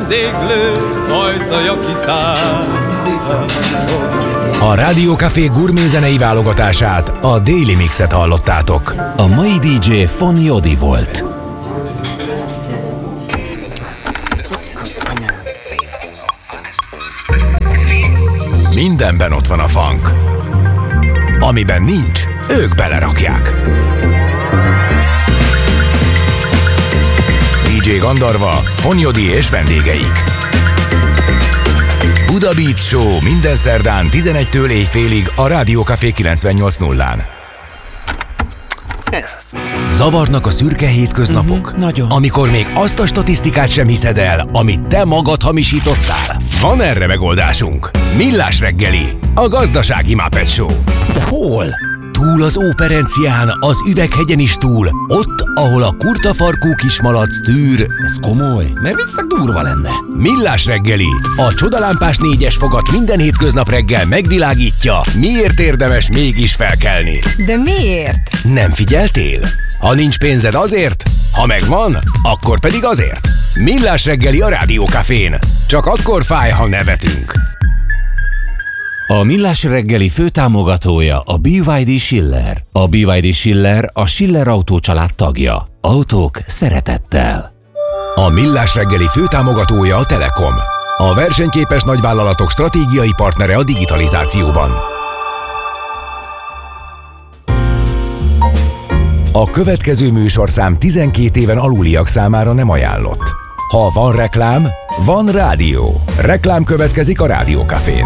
vendéglő ajtaja kitár. A Rádió Café gurmézenei válogatását, a Daily Mixet hallottátok. A mai DJ Von Jodi volt. Mindenben ott van a funk. Amiben nincs, ők belerakják. DJ Gandarva, Von Jodi és vendégeik. Buda Beat Show minden szerdán 11-től éjfélig a Rádió Café 98.0-án. Zavarnak a szürke hétköznapok? Nagyon. Amikor még azt a statisztikát sem hiszed el, amit te magad hamisítottál? Van erre megoldásunk. Millás reggeli, a gazdasági Muppet Show. De hol? Túl az Óperencián, az Üveghegyen is túl, ott, ahol a kurtafarkú kismalac tűr. Ez komoly, mert viccnek durva lenne. Millás reggeli, a csodalámpás 4-es fogat minden hétköznap reggel megvilágítja, miért érdemes mégis felkelni. De miért? Nem figyeltél? Ha nincs pénzed azért, ha megvan, akkor pedig azért. Millás reggeli a Rádió Cafén. Csak akkor fáj, ha nevetünk. A Millás reggeli főtámogatója a BYD Schiller. A BYD Schiller a Schiller Autó család tagja. Autók szeretettel. A Millás reggeli főtámogatója a Telekom. A versenyképes nagyvállalatok stratégiai partnere a digitalizációban. A következő műsorszám 12 éven aluliak számára nem ajánlott. Ha van reklám, van rádió. Reklám következik a Rádió Cafén.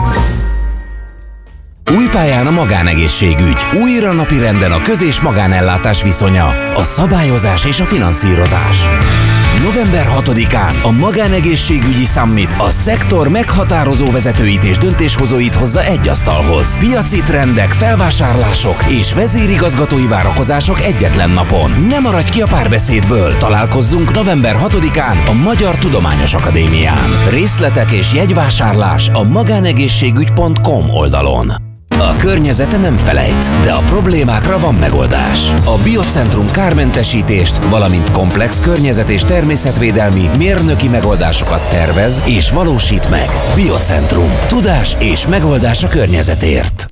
Új pályán a magánegészségügy, újra napirenden a köz- és magánellátás viszonya, a szabályozás és a finanszírozás. November 6-án a Magánegészségügyi Summit a szektor meghatározó vezetőit és döntéshozóit hozza egy asztalhoz. Piaci trendek, felvásárlások és vezérigazgatói várakozások egyetlen napon. Ne maradj ki a párbeszédből! Találkozzunk november 6-án a Magyar Tudományos Akadémián. Részletek és jegyvásárlás a magánegészségügy.com oldalon. A környezete nem felejt, de a problémákra van megoldás. A Biocentrum kármentesítést, valamint komplex környezet- és természetvédelmi mérnöki megoldásokat tervez és valósít meg. Biocentrum. Tudás és megoldás a környezetért.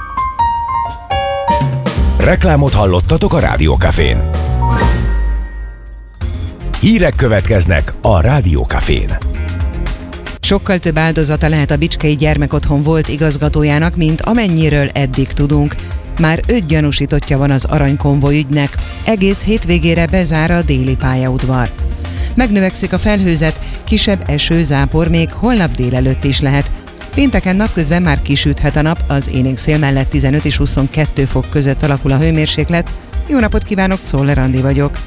Reklámot hallottatok a Rádió Cafén. Hírek következnek a Rádió Cafén. Sokkal több áldozata lehet a Bicskei Gyermekotthon volt igazgatójának, mint amennyiről eddig tudunk. Már 5 gyanúsítottja van az aranykonvoj ügynek. Egész hétvégére bezár a déli pályaudvar. Megnövekszik a felhőzet, kisebb eső, zápor még holnap délelőtt is lehet. Pénteken napközben már kisüthet a nap, az élénk szél mellett 15 és 22 fok között alakul a hőmérséklet. Jó napot kívánok, Czoller Andi vagyok.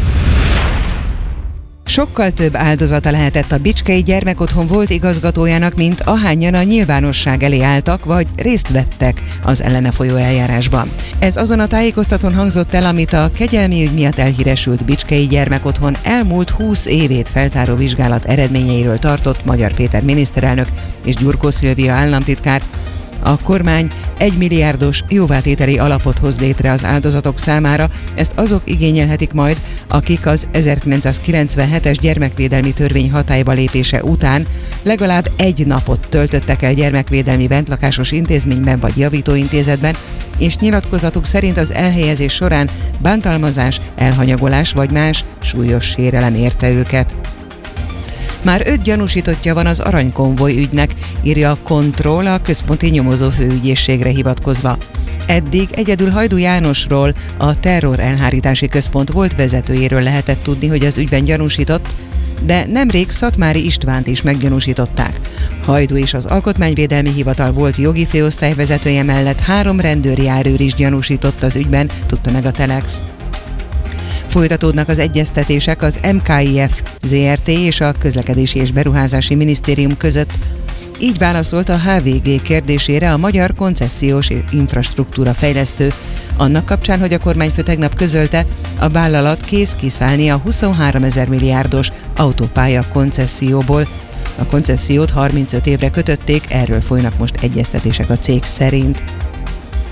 Sokkal több áldozata lehetett a Bicskei Gyermekotthon volt igazgatójának, mint ahányan a nyilvánosság elé álltak, vagy részt vettek az ellene folyó eljárásban. Ez azon a tájékoztatón hangzott el, amit a kegyelmi ügy miatt elhíresült Bicskei Gyermekotthon elmúlt 20 évét feltáró vizsgálat eredményeiről tartott Magyar Péter miniszterelnök és Gyurkó Szilvia államtitkár. A kormány 1 milliárdos jóvátételi alapot hoz létre az áldozatok számára, ezt azok igényelhetik majd, akik az 1997-es gyermekvédelmi törvény hatályba lépése után legalább 1 napot töltöttek el gyermekvédelmi bentlakásos intézményben vagy javítóintézetben, és nyilatkozatuk szerint az elhelyezés során bántalmazás, elhanyagolás vagy más súlyos sérelem érte őket. Már 5 gyanúsítottja van az aranykonvoj ügynek, írja a Kontroll a központi nyomozó főügyészségre hivatkozva. Eddig egyedül Hajdú Jánosról, a Terror Elhárítási Központ volt vezetőjéről lehetett tudni, hogy az ügyben gyanúsított, de nemrég Szatmári Istvánt is meggyanúsították. Hajdú és az Alkotmányvédelmi Hivatal volt jogi főosztályvezetője mellett 3 rendőrjárőr is gyanúsított az ügyben, tudta meg a Telex. Folytatódnak az egyeztetések az MKIF Zrt. És a Közlekedési és Beruházási Minisztérium között. Így válaszolt a HVG kérdésére a Magyar Koncesziós Infrastruktúra Fejlesztő, annak kapcsán, hogy a kormányfő tegnap közölte, a vállalat kész kiszállni a 23 000 milliárdos autópálya koncesszióból. A koncessziót 35 évre kötötték, erről folynak most egyeztetések a cég szerint.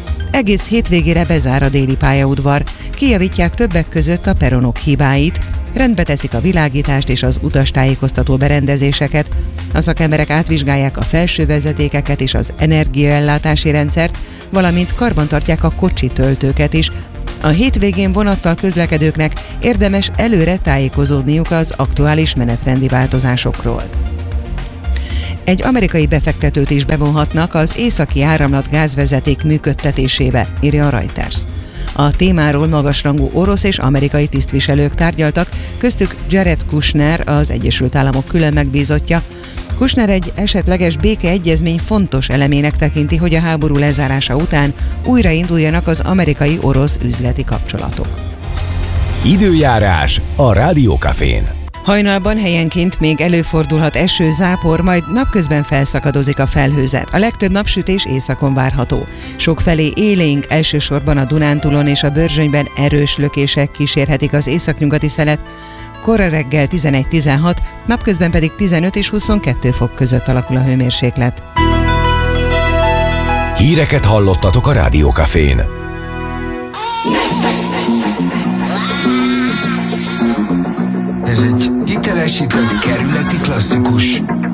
Egész hétvégére bezár a déli pályaudvar, kijavítják többek között a peronok hibáit, rendbe teszik a világítást és az utastájékoztató berendezéseket, a szakemberek átvizsgálják a felső vezetékeket és az energiaellátási rendszert, valamint karbantartják a kocsi töltőket is. A hétvégén vonattal közlekedőknek érdemes előre tájékozódniuk az aktuális menetrendi változásokról. Egy amerikai befektetőt is bevonhatnak az északi áramlat gázvezeték működtetésébe, írja a Reuters. A témáról magasrangú orosz és amerikai tisztviselők tárgyaltak, köztük Jared Kushner, az Egyesült Államok külön megbízottja. Kushner egy esetleges békeegyezmény fontos elemének tekinti, hogy a háború lezárása után újrainduljanak az amerikai-orosz üzleti kapcsolatok. Időjárás a Rádiókafén. Hajnalban helyenként még előfordulhat eső, zápor, majd napközben felszakadozik a felhőzet. A legtöbb napsütés északon várható. Sokfelé élénk, elsősorban a Dunántúlon és a Börzsönyben erős lökések kísérhetik az északnyugati szelet. Kora reggel 11-16, napközben pedig 15 és 22 fok között alakul a hőmérséklet. Híreket hallottatok a Rádiókafén. Ez egy hitelesített kerületi klasszikus.